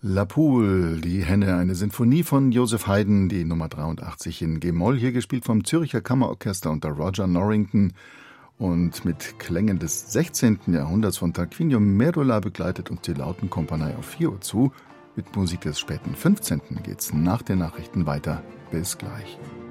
La Poule, die Henne, eine Sinfonie von Joseph Haydn, die Nummer 83 in G-Moll, hier gespielt vom Zürcher Kammerorchester unter Roger Norrington und mit Klängen des 16. Jahrhunderts von Tarquinio Merola begleitet uns die Lautenkompanie auf 4 Uhr zu. Mit Musik des späten 15. geht's nach den Nachrichten weiter. Bis gleich.